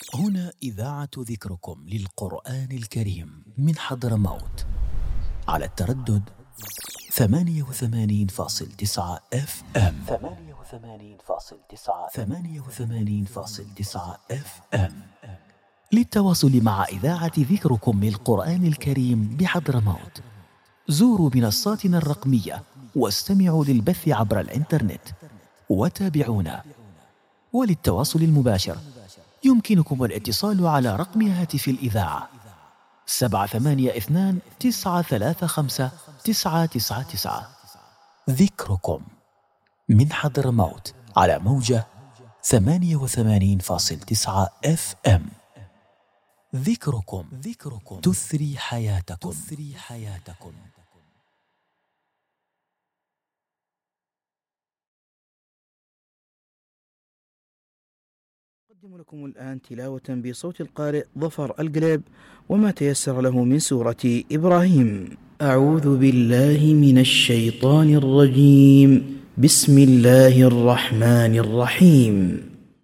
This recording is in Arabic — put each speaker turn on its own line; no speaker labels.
هنا إذاعة ذكركم للقرآن الكريم من حضرموت على التردد 88.9 FM. 88.9 FM. للتواصل مع إذاعة ذكركم للقرآن الكريم بحضرموت زوروا منصاتنا الرقمية واستمعوا للبث عبر الإنترنت وتابعونا. وللتواصل المباشر يمكنكم الاتصال على رقم هاتف الإذاعة 782-935-999. ذكركم من حضرموت على موجة 88.9 FM. ذكركم تثري حياتكم.
أقدم لكم الآن تلاوة بصوت القارئ ظفر القليب وما تيسر له من سورة إبراهيم. أعوذ بالله من الشيطان الرجيم. بسم الله الرحمن الرحيم.